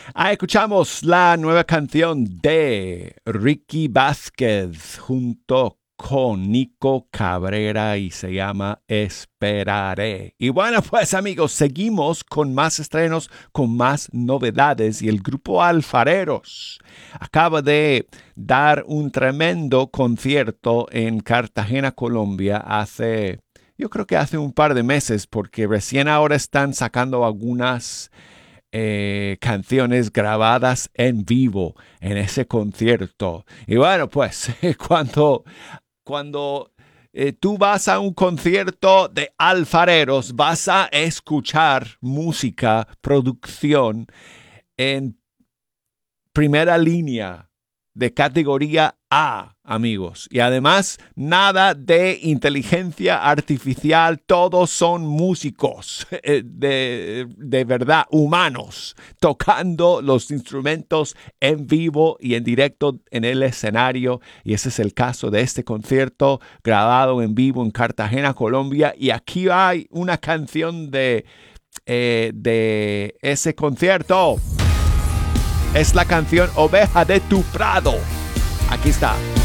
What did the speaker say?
Escuchamos la nueva canción de Ricky Vázquez junto con Nico Cabrera y se llama Esperaré. Y bueno, pues amigos, seguimos con más estrenos, con más novedades y el grupo Alfareros acaba de dar un tremendo concierto en Cartagena, Colombia, yo creo que hace un par de meses, porque recién ahora están sacando algunas canciones grabadas en vivo en ese concierto. Y bueno, pues cuando tú vas a un concierto de alfareros, vas a escuchar música, producción en primera línea de categoría A, amigos. Y además, nada de inteligencia artificial. Todos son músicos de verdad, humanos, tocando los instrumentos en vivo y en directo en el escenario. Y ese es el caso de este concierto grabado en vivo en Cartagena, Colombia. Y aquí hay una canción de ese concierto. Es la canción Oveja de tu Prado. Aquí está.